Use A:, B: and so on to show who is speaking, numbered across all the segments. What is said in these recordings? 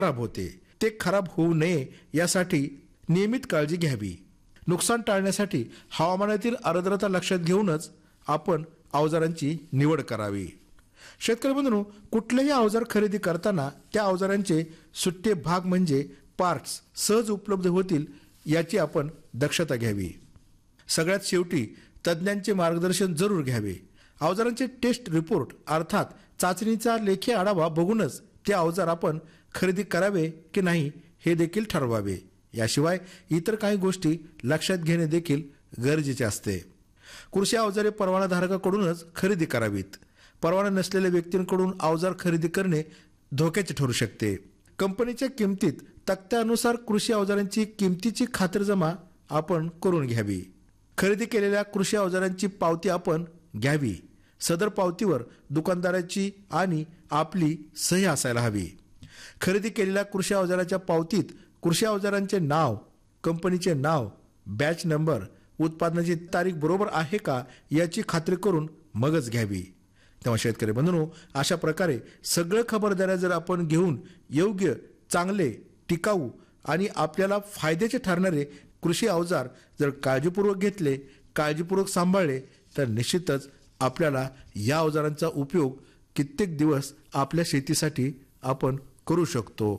A: खराब होते. ते खराब होऊ नये यासाठी नियमित काळजी घ्यावी. नुकसान टाळण्यासाठी हवामानातील आर्द्रता लक्षात घेऊनच आपण अवजारांची निवड करावी. शेतकरी बंधूंनो, कुठलेही अवजार खरेदी करताना त्या अवजारांचे सुट्टे भाग म्हणजे पार्ट्स सहज उपलब्ध होतील याची आपण दक्षता घ्यावी. सगळ्यात शेवटी तज्ज्ञांचे मार्गदर्शन जरूर घ्यावे. अवजारांचे टेस्ट रिपोर्ट अर्थात चाचणीचा लेखी आढावा बघूनच ते अवजार आपण खरेदी करावे की नाही हे देखील ठरवावे. याशिवाय इतर काही गोष्टी लक्षात घेणे देखील गरजेचे असते. कृषी अवजारे परवानाधारकाकडूनच खरेदी करावीत. परवाना नसलेल्या व्यक्तींकडून अवजार खरेदी करणे धोक्याचे ठरू शकते. कंपनीच्या किमतीत तक्त्यानुसार कृषी अवजारांची किमतीची खातरजमा आपण करून घ्यावी. खरेदी केलेल्या कृषी अवजारांची पावती आपण घ्यावी. सदर पावतीवर दुकानदाराची आणि आपली सही असायला हवी. खरेदी केलेल्या कृषी अवजाराच्या पावतीत कृषी अवजारांचे नाव, कंपनीचे नाव, बॅच नंबर, उत्पादनाची तारीख बरोबर आहे का याची खात्री करून मगच घ्यावी. तेव्हा शेतकरी बंधूंनो, अशा प्रकारे सगळं खबरदाऱ्या जर आपण घेऊन योग्य, चांगले, टिकाऊ आणि आपल्याला फायद्याचे ठरणारे कृषी अवजार जर काळजीपूर्वक घेतले, काळजीपूर्वक सांभाळले तर निश्चितच आपल्याला या अवजारांचा उपयोग कित्येक दिवस आपल्या शेतीसाठी आपण करू शकतो.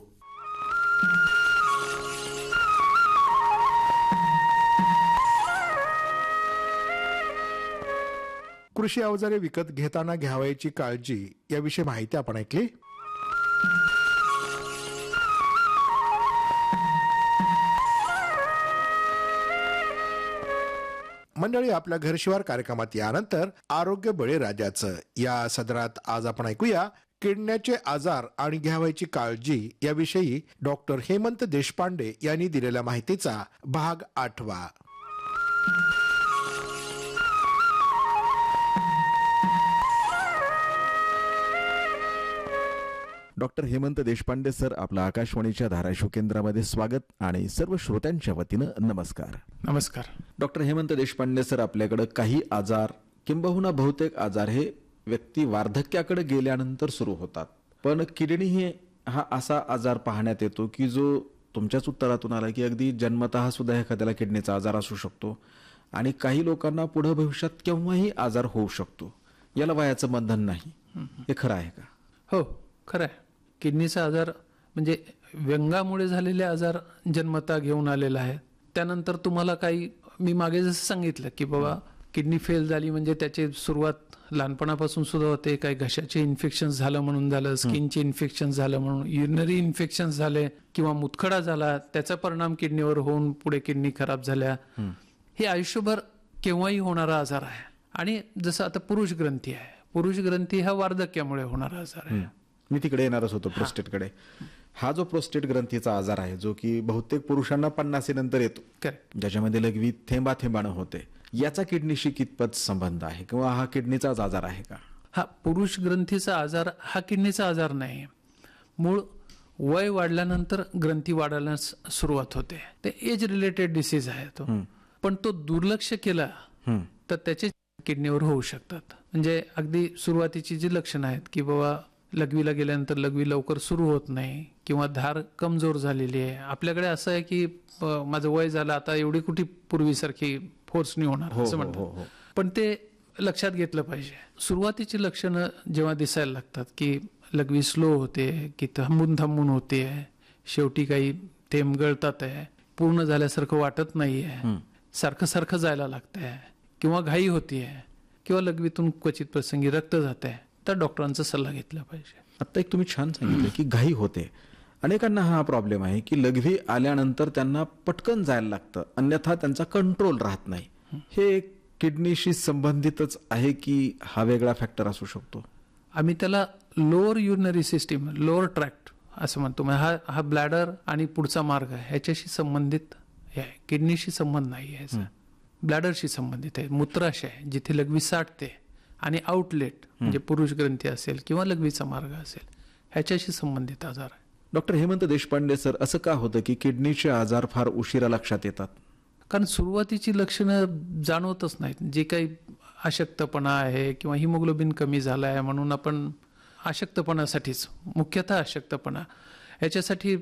A: कृषी अवजारे विकत घेताना घ्यावयाची काळजी याविषयी माहिती आपण ऐकली. मंडळी, आपल्या घरशिवार कार्यक्रमात यानंतर आरोग्य बळे राजाचं या सदरात आज आपण ऐकूया किडण्याचे आजार आणि घ्यावयाची काळजी याविषयी डॉक्टर हेमंत देशपांडे यांनी दिलेल्या माहितीचा भाग 8.
B: डॉक्टर हेमंत देशपांडे सर, आपलं आकाशवाणीच्या धाराशिव केंद्रामध्ये स्वागत आणि सर्व श्रोत्यांच्या वतीनं नमस्कार.
C: नमस्कार.
B: डॉक्टर हेमंत देशपांडे सर, आपल्याकडे काही आजार किंबहुना बहुतेक आजार हे व्यक्ती वार्धक्याकडे गेल्यानंतर सुरू होतात, पण किडनी हा असा आजार पाहण्यात येतो की जो तुमच्याच उत्तरातून आला की अगदी जन्मतः सुद्धा एखाद्याला किडनीचा आजार असू शकतो आणि काही लोकांना पुढे भविष्यात केव्हाही आजार होऊ शकतो. याला वयाचं बंधन नाही, हे खरं आहे का?
C: हो, खरं आहे. किडनीचा आजार म्हणजे व्यंगामुळे झालेले आजार जन्मता घेऊन आलेला आहे. त्यानंतर तुम्हाला काही, मी मागे जसं सांगितलं की बाबा किडनी फेल झाली म्हणजे त्याची सुरुवात लहानपणापासून सुद्धा होते. काही घशाचे इन्फेक्शन झालं म्हणून झालं, स्किनचे इन्फेक्शन झालं म्हणून, युरिनरी इन्फेक्शन झाले किंवा मुतखडा झाला, त्याचा परिणाम किडनीवर होऊन पुढे किडनी खराब झाल्या. हे आयुष्यभर केव्हाही होणारा आजार आहे. आणि जसं आता पुरुष ग्रंथी आहे, पुरुष ग्रंथी हा वार्धक्यामुळे होणारा आजार आहे.
B: मी तिकडे येणारच होतो, प्रोस्टेटकडे. हा जो प्रोस्टेट ग्रंथीचा आजार आहे जो की बहुतेक पुरुषांना 50 नंतर येतो, ज्याच्यामध्ये लघवी थेंबा थेंबानं होते, याचा किडनीशी कितपत संबंध आहे किंवा हा किडनीचाच आजार आहे का?
C: हा पुरुष ग्रंथीचा आजार हा किडनीचा आजार नाही. मूळ वय वाढल्यानंतर ग्रंथी वाढायला सुरुवात होते, ते एज रिलेटेड डिसीज आहे तो. पण तो दुर्लक्ष केला तर त्याचे किडनीवर होऊ शकतात. म्हणजे अगदी सुरुवातीची जी लक्षणं आहेत की बाबा लघवीला गेल्यानंतर लघवी लवकर सुरू होत नाही किंवा धार कमजोर झालेली आहे. आपल्याकडे असं आहे की माझं वय झालं आता, एवढी कुठे पूर्वीसारखी फोर्स नाही होणार असं म्हणतात. पण ते लक्षात घेतलं पाहिजे. सुरुवातीची लक्षणं जेव्हा दिसायला लागतात की लघवी स्लो होते, की थांबून थांबून होते, शेवटी काही थेंब गळतात आहे, पूर्ण झाल्यासारखं वाटत नाही आहे, सारखं सारखं जायला लागतंय किंवा घाई होतीये किंवा लघवीतून क्वचित प्रसंगी रक्त जात आहे, तर डॉक्टरांचा सल्ला घेतला पाहिजे.
B: आता एक तुम्ही छान सांगितलं की घाई होते. अनेकांना हा प्रॉब्लेम आहे की लघवी आल्यानंतर त्यांना पटकन जायला लागतं, अन्यथा त्यांचा कंट्रोल राहत नाही. हे किडनीशी संबंधितच आहे की हा वेगळा फॅक्टर असू शकतो?
C: आम्ही त्याला lower urinary system, lower tract असं म्हणतो. हा ब्लॅडर आणि पुढचा मार्ग आहे, ह्याच्याशी संबंधित आहे, किडनीशी संबंध नाही आहे. ब्लॅडरशी संबंधित आहे, मूत्राशय आहे जिथे लघवी साठते, आणि आउटलेट म्हणजे पुरुष ग्रंथी असेल किंवा लघवीचा मार्ग असेल, ह्याच्याशी संबंधित आजार आहे.
B: डॉक्टर हेमंत देशपांडे सर, असं का होतं की किडनीचे आजार फार उशिरा लक्षात येतात?
C: कारण सुरुवातीची लक्षणं जाणवतच नाहीत. जे काही अशक्तपणा आहे किंवा हिमोग्लोबिन कमी झाला आहे म्हणून आपण अशक्तपणासाठीच, मुख्यतः अशक्तपणा, याच्यासाठी